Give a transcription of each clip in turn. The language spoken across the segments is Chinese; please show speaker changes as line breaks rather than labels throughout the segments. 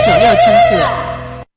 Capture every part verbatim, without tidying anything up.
九六千赫。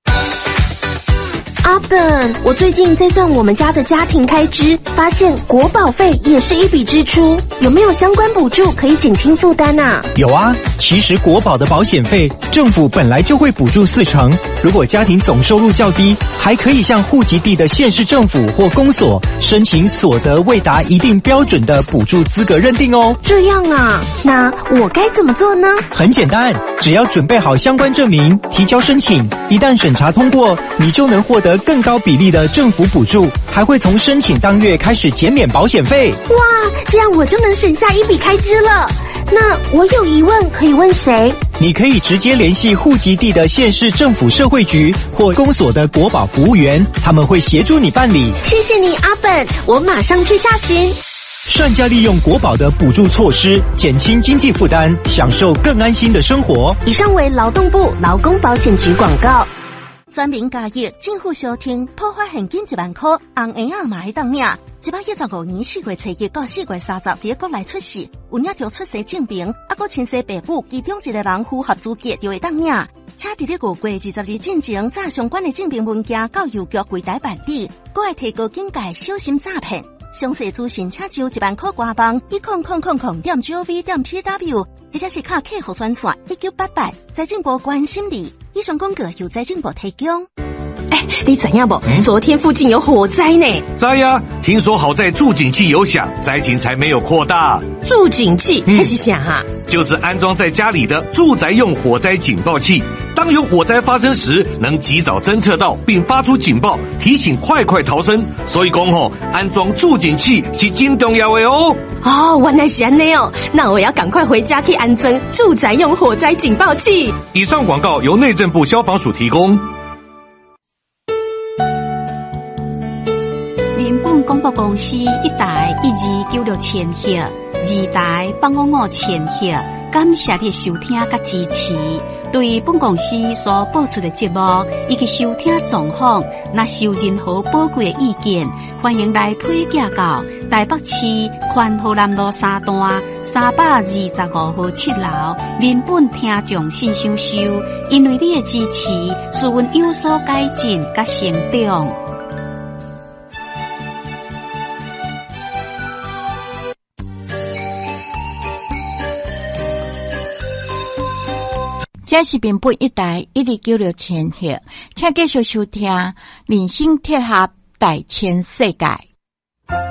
阿本，我最近在算我们家的家庭开支，发现国保费也是一笔支出，有没有相关补助可以减轻负担啊？
有啊，其实国保的保险费，政府本来就会补助四成，如果家庭总收入较低，还可以向户籍地的县市政府或公所申请所得未达一定标准的补助资格认定哦。
这样啊，那我该怎么做呢？
很简单，只要准备好相关证明，提交申请，一旦审查通过，你就能获得更高比例的政府补助，还会从申请当月开始减免保险费。
哇，这样我就能省下一笔开支了。那我有疑问可以问谁？
你可以直接联系户籍地的县市政府社会局或公所的国保服务员，他们会协助你办理。
谢谢你，阿本，我马上去查询。
善加利用国保的补助措施，减轻经济负担，享受更安心的生活。
以上为劳动部劳工保险局广告。全民加益，政府小听破发现金一万块，红婴仔嘛会当领。一百一十五年四月初一到四月三十，伫国内出世，有领着出生证明，啊，佮亲生爸母其中一个人符合资格就会当领。请伫咧五月二十日进前，载相关的证明文件到邮局柜台办理，佮会提高警戒，小心诈骗。详细资讯请就一万块官网一空空空空点 gov 点 tw， 或者是卡客户专线一九八八，财政部关心你。以上广告由财政部提供。哎，你知影不？嗯、昨天附近有火灾呢。
知呀，听说好在助警器有响，灾情才没有扩大。
助警器还是啥啊？
就是安装在家里的住宅用火灾警报器，当有火灾发生时，能及早侦测到并发出警报，提醒快快逃生。所以讲吼，安装助警器是真重要的哦。
哦，原来是安尼哦，那我要赶快回家去安装住宅用火灾警报器。
以上广告由内政部消防署提供。
人本广播公司一台一二九六千赫，二台八五五千赫，感谢你的收听甲支持。对本公司所播出的节目以及收听状况，若有任何宝贵的意见，欢迎来推荐到台北市宽和南路三段三百二十五号七楼人本听众信箱收。因为你的支持，使阮有所改进甲成长。
这是平本一台一二九六千赫，请继续收听人生铁盒大千世界。